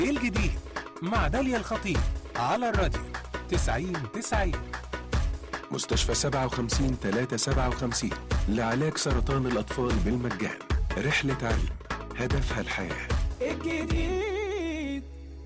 ايه الجديد مع داليا الخطيب على الراديو 90-90. مستشفى 57-357 لعلاج سرطان الأطفال بالمجان. رحلة علم هدفها الحياة. الجديد.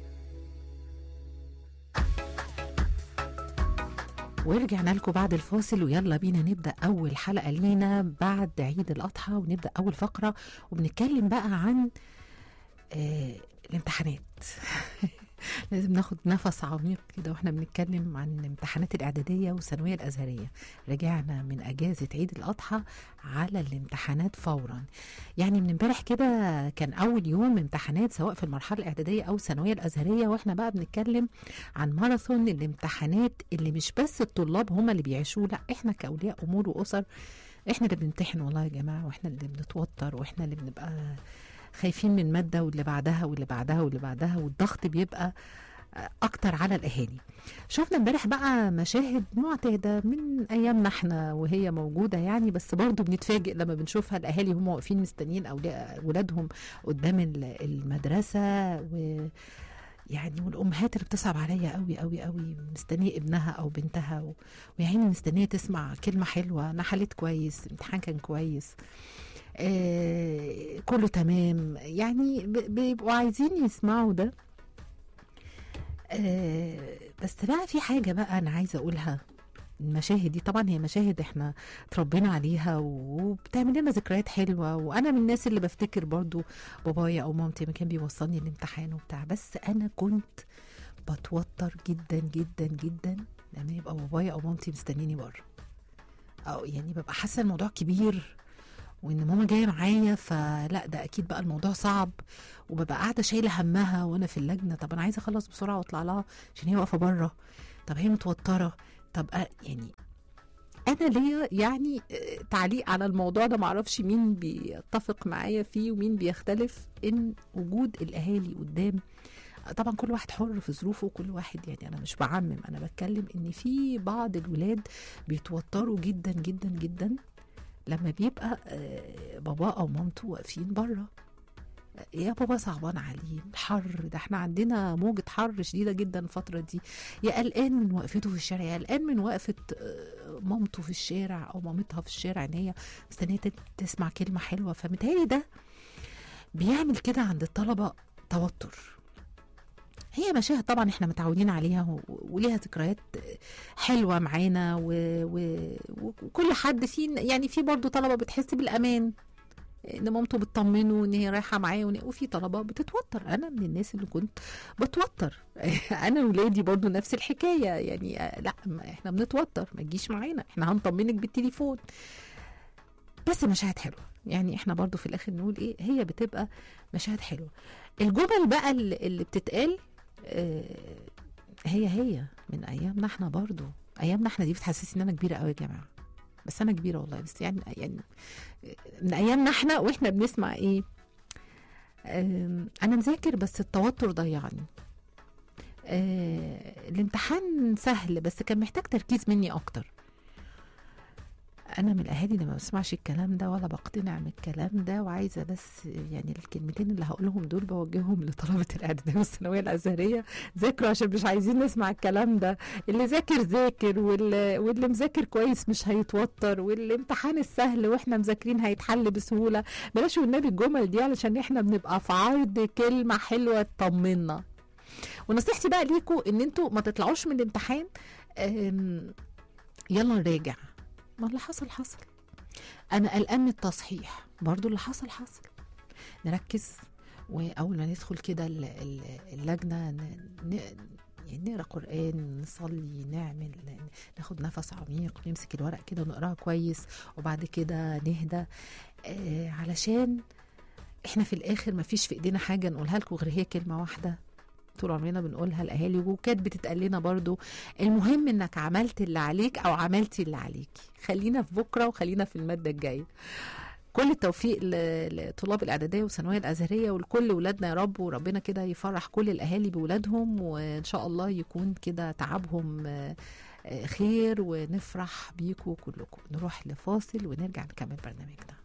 ورجعنا لكم بعد الفاصل، ويلا بينا نبدأ أول حلقة لينا بعد عيد الأضحى، ونبدأ أول فقرة وبنتكلم بقى عن الامتحانات. لازم ناخد نفس عميق كده واحنا بنتكلم عن امتحانات الإعدادية والثانوية الأزهرية. رجعنا من أجازة عيد الأضحى على الامتحانات فورا. يعني من امبارح كده كان أول يوم امتحانات سواء في المرحلة الإعدادية أو الثانوية الأزهرية، واحنا بقى بنتكلم عن ماراثون الامتحانات اللي مش بس الطلاب هم اللي بيعيشوه، لا احنا كأولياء أمور وأسر احنا اللي بنمتحن والله يا جماعة، واحنا اللي بنتوتر، واحنا اللي بنبقى خايفين من مادة واللي بعدها واللي بعدها واللي بعدها، والضغط بيبقى أكتر على الأهالي. شفنا امبارح بقى مشاهد معتادة من أيامنا احنا وهي موجودة يعني، بس برضو بنتفاجئ لما بنشوفها. الأهالي هم واقفين مستنيين أولادهم قدام المدرسة، يعني والأمهات اللي بتصعب عليا قوي قوي قوي مستنية ابنها أو بنتها ويعني مستنية تسمع كلمة حلوة، أنا حليت كويس، الامتحان كان كويس، كله تمام، يعني بيبقوا عايزين يسمعوا ده. بس بقى في حاجة بقى أنا عايزة أقولها. المشاهد دي طبعا هي مشاهد احنا تربينا عليها وبتعمل لنا ذكريات حلوة، وأنا من الناس اللي بفتكر برضو بابايا أو مامتي ما كان بيوصلني الامتحان وبتاع، بس أنا كنت بتوتر جدا جدا جدا لما يبقى بابايا أو مامتي مستنيني بره، أو يعني ببقى حاسة الموضوع كبير وان ماما جايه معايا، فلا ده اكيد بقى الموضوع صعب، وببقى قاعده شايله همها وانا في اللجنه. طب انا عايزه اخلص بسرعه واطلع لها عشان هي واقفه بره، طب هي متوتره، طب يعني انا ليا يعني تعليق على الموضوع ده، معرفش مين بيتفق معايا فيه ومين بيختلف. ان وجود الاهالي قدام، طبعا كل واحد حر في ظروفه، وكل واحد يعني انا مش بعمم، انا بتكلم ان في بعض الولاد بيتوتروا جدا جدا جدا لما بيبقى بابا او مامته واقفين بره. يا بابا صعبان عليه الحر ده، احنا عندنا موجة حر شديدة جدا الفترة دي، يا قلقان من وقفته في الشارع، يا قلقان من وقفة مامته في الشارع او مامتها في الشارع ان هي مستنية تسمع كلمة حلوة. فمتهيألي ده بيعمل كده عند الطلبة توتر. هي مشاهد طبعا احنا متعودين عليها وليها ذكريات حلوة معانا، وكل حد فينا يعني في برضو طلبة بتحس بالأمان ان مامته بتطمنه ان هي رايحة معاه، وفي طلبة بتتوتر. انا من الناس اللي كنت بتوتر. انا ولادي برضو نفس الحكاية يعني، لا احنا بنتوتر، ما تجيش معانا، احنا هنطمنك بالتليفون. بس مشاهد حلوة يعني، احنا برضو في الاخر نقول ايه، هي بتبقى مشاهد حلوة. الجمل بقى اللي بتتقال هي من ايامنا احنا برضو. ايامنا احنا دي بتحسسني ان انا كبيره قوي يا جماعه، بس انا كبيره والله، بس يعني من ايامنا احنا واحنا بنسمع ايه، انا مذاكر بس التوتر ضيعني، الامتحان سهل بس كان محتاج تركيز مني اكتر. انا من الاهالي اللي ما بسمعش الكلام ده ولا بقتنع من الكلام ده، وعايزه بس يعني الكلمتين اللي هقولهم دول بوجههم لطلبه الاعداديه والثانويه الازهريه: ذاكروا عشان مش عايزين نسمع الكلام ده. اللي ذاكر ذاكر، واللي مذاكر كويس مش هيتوتر، والامتحان السهل واحنا مذاكرين هيتحل بسهوله. بلاش والنبي الجمل دي علشان احنا بنبقى في عرض كلمه حلوه تطمنا. ونصيحتي بقى ليكم ان انتوا ما تطلعوش من الامتحان يلا نراجع، ما اللي حصل حصل. انا قلقان من التصحيح، برضو اللي حصل حصل. نركز، واول ما ندخل كده اللجنه يعني نقرا قران، نصلي، ناخد نفس عميق، نمسك الورق كده ونقراها كويس، وبعد كده نهدى، علشان احنا في الاخر ما فيش في ايدينا حاجه نقولها لكم غير هي كلمه واحده طول عمرنا بنقولها الاهالي، وكانت بتتقال لنا برضو: المهم انك عملت اللي عليك او عملتي اللي عليكي. خلينا في بكره وخلينا في الماده الجايه. كل التوفيق لطلاب الاعداديه والثانويه الازهريه ولكل ولادنا يا رب، وربنا كده يفرح كل الاهالي بولادهم، وان شاء الله يكون كده تعبهم خير، ونفرح بيكم كلكم. نروح لفاصل ونرجع نكمل برنامجنا.